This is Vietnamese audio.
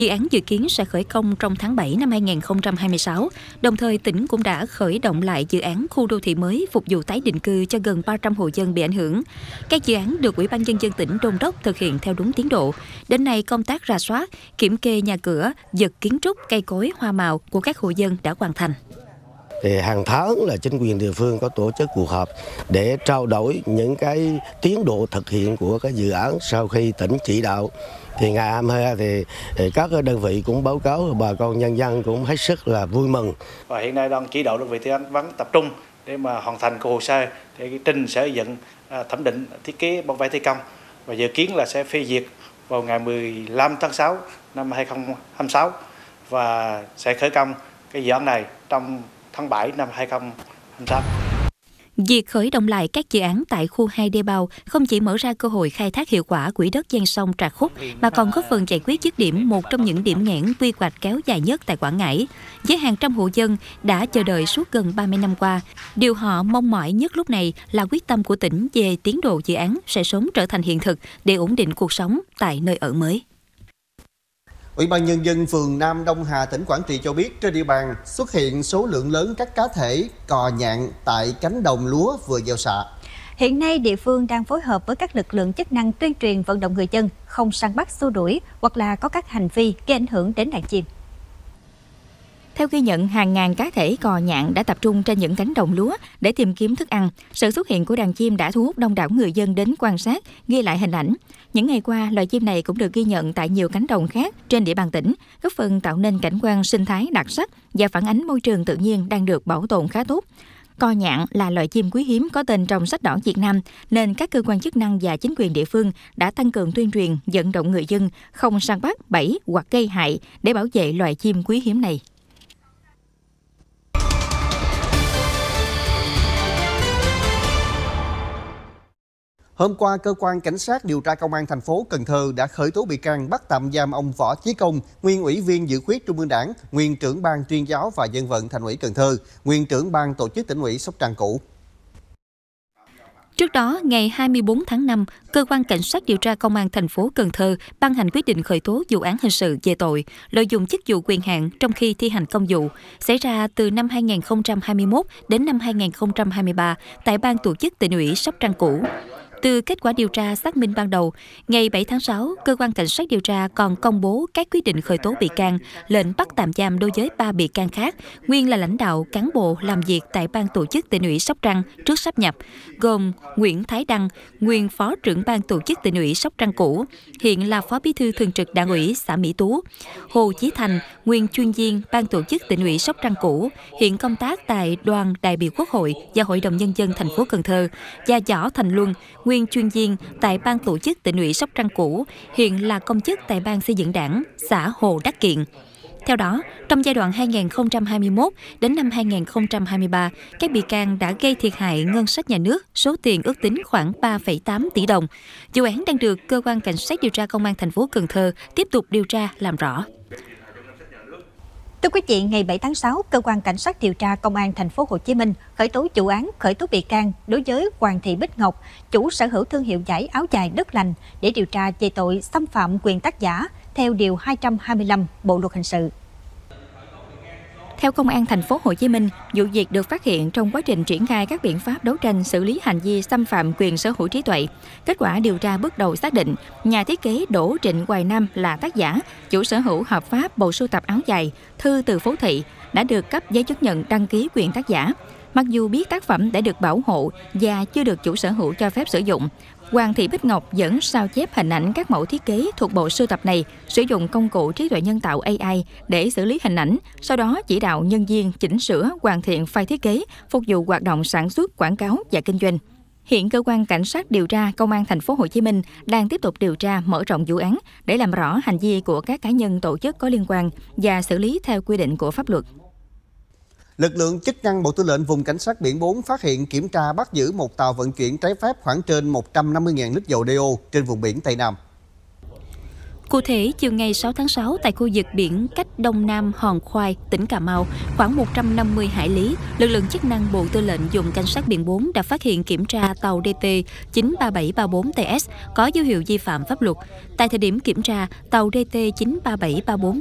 Dự án dự kiến sẽ khởi công trong tháng 7 năm 2026, đồng thời tỉnh cũng đã khởi động lại dự án khu đô thị mới phục vụ tái định cư cho gần 300 hộ dân bị ảnh hưởng. Các dự án được Ủy ban Nhân dân tỉnh đôn đốc thực hiện theo đúng tiến độ. Đến nay, công tác rà soát, kiểm kê nhà cửa, vật kiến trúc, cây cối, hoa màu của các hộ dân đã hoàn thành. Thì hàng tháng là chính quyền địa phương có tổ chức cuộc họp để trao đổi những cái tiến độ thực hiện của các dự án sau khi tỉnh chỉ đạo. Thì ngày 22 thì các đơn vị cũng báo cáo, bà con nhân dân cũng hết sức là vui mừng. Và hiện nay đang chỉ đạo đơn vị tư vấn tập trung để mà hoàn thành hồ sơ để trình Sở Xây dựng thẩm định thiết kế bản vẽ thi công, và dự kiến là sẽ phê duyệt vào ngày 15 tháng 6 năm 2026 và sẽ khởi công cái dự án này trong tháng 7 năm 2026. Việc khởi động lại các dự án tại khu 2 Đê Bao không chỉ mở ra cơ hội khai thác hiệu quả quỹ đất ven sông Trà Khúc, mà còn góp phần giải quyết dứt điểm một trong những điểm nghẽn quy hoạch kéo dài nhất tại Quảng Ngãi. Với hàng trăm hộ dân đã chờ đợi suốt gần 30 năm qua, điều họ mong mỏi nhất lúc này là quyết tâm của tỉnh về tiến độ dự án sẽ sớm trở thành hiện thực để ổn định cuộc sống tại nơi ở mới. Ủy ban Nhân dân phường Nam Đông Hà, tỉnh Quảng Trị cho biết trên địa bàn xuất hiện số lượng lớn các cá thể cò nhạn tại cánh đồng lúa vừa gieo xạ. Hiện nay, địa phương đang phối hợp với các lực lượng chức năng tuyên truyền vận động người dân không săn bắt xua đuổi hoặc là có các hành vi gây ảnh hưởng đến đàn chim. Theo ghi nhận, hàng ngàn cá thể cò nhạn đã tập trung trên những cánh đồng lúa để tìm kiếm thức ăn. Sự xuất hiện của đàn chim đã thu hút đông đảo người dân đến quan sát, ghi lại hình ảnh. Những ngày qua, loài chim này cũng được ghi nhận tại nhiều cánh đồng khác trên địa bàn tỉnh, góp phần tạo nên cảnh quan sinh thái đặc sắc và phản ánh môi trường tự nhiên đang được bảo tồn khá tốt. Cò nhạn là loài chim quý hiếm có tên trong sách đỏ Việt Nam, nên các cơ quan chức năng và chính quyền địa phương đã tăng cường tuyên truyền, vận động người dân không săn bắt, bẫy hoặc gây hại để bảo vệ loài chim quý hiếm này. Hôm qua, cơ quan cảnh sát điều tra công an thành phố Cần Thơ đã khởi tố bị can, bắt tạm giam ông Võ Chí Công, nguyên ủy viên dự khuyết Trung ương Đảng, nguyên trưởng ban tuyên giáo và dân vận Thành ủy Cần Thơ, nguyên trưởng ban tổ chức Tỉnh ủy Sóc Trăng cũ. Trước đó, ngày 24 tháng 5, cơ quan cảnh sát điều tra công an thành phố Cần Thơ ban hành quyết định khởi tố vụ án hình sự về tội lợi dụng chức vụ quyền hạn trong khi thi hành công vụ xảy ra từ năm 2021 đến năm 2023 tại ban tổ chức Tỉnh ủy Sóc Trăng cũ. Từ kết quả điều tra xác minh ban đầu, ngày 7 tháng 6, cơ quan cảnh sát điều tra còn công bố các quyết định khởi tố bị can, lệnh bắt tạm giam đối với 3 bị can khác, nguyên là lãnh đạo cán bộ làm việc tại ban tổ chức Tỉnh ủy Sóc Trăng trước sáp nhập, gồm Nguyễn Thái Đăng, nguyên phó trưởng ban tổ chức Tỉnh ủy Sóc Trăng cũ, hiện là phó bí thư thường trực Đảng ủy xã Mỹ Tú, Hồ Chí Thành, nguyên chuyên viên ban tổ chức Tỉnh ủy Sóc Trăng cũ, hiện công tác tại Đoàn đại biểu Quốc hội và Hội đồng Nhân dân thành phố Cần Thơ, và Võ Thành Luân, nguyên chuyên viên tại ban tổ chức Tỉnh ủy Sóc Trăng cũ, hiện là công chức tại ban xây dựng Đảng xã Hồ Đắc Kiện. Theo đó, trong giai đoạn 2021 đến năm 2023, các bị can đã gây thiệt hại ngân sách nhà nước số tiền ước tính khoảng 3,8 tỷ đồng. Vụ án đang được cơ quan cảnh sát điều tra công an thành phố Cần Thơ tiếp tục điều tra làm rõ. Thưa quý vị, ngày 7 tháng 6, cơ quan cảnh sát điều tra công an thành phố Hồ Chí Minh khởi tố vụ án khởi tố bị can đối với Hoàng Thị Bích Ngọc, chủ sở hữu thương hiệu vải áo dài Đất Lành để điều tra về tội xâm phạm quyền tác giả theo điều 225 Bộ luật hình sự. Theo Công an thành phố Hồ Chí Minh, vụ việc được phát hiện trong quá trình triển khai các biện pháp đấu tranh xử lý hành vi xâm phạm quyền sở hữu trí tuệ. Kết quả điều tra bước đầu xác định, nhà thiết kế Đỗ Trịnh Hoài Nam là tác giả, chủ sở hữu hợp pháp bộ sưu tập áo dài Thư từ Phố Thị đã được cấp giấy chứng nhận đăng ký quyền tác giả. Mặc dù biết tác phẩm đã được bảo hộ và chưa được chủ sở hữu cho phép sử dụng, Hoàng Thị Bích Ngọc vẫn sao chép hình ảnh các mẫu thiết kế thuộc bộ sưu tập này, sử dụng công cụ trí tuệ nhân tạo AI để xử lý hình ảnh, sau đó chỉ đạo nhân viên chỉnh sửa, hoàn thiện file thiết kế, phục vụ hoạt động sản xuất, quảng cáo và kinh doanh. Hiện cơ quan cảnh sát điều tra công an thành phố Hồ Chí Minh đang tiếp tục điều tra mở rộng vụ án để làm rõ hành vi của các cá nhân tổ chức có liên quan và xử lý theo quy định của pháp luật. Lực lượng chức năng Bộ Tư lệnh Vùng Cảnh sát Biển 4 phát hiện kiểm tra bắt giữ một tàu vận chuyển trái phép khoảng trên 150.000 lít dầu đeo trên vùng biển Tây Nam. Cụ thể, chiều ngày 6 tháng 6 tại khu vực biển cách Đông Nam Hòn Khoai, tỉnh Cà Mau, khoảng 150 hải lý, lực lượng chức năng Bộ Tư lệnh Vùng Cảnh sát biển 4 đã phát hiện kiểm tra tàu DT 93734TS có dấu hiệu vi phạm pháp luật. Tại thời điểm kiểm tra, tàu DT 93734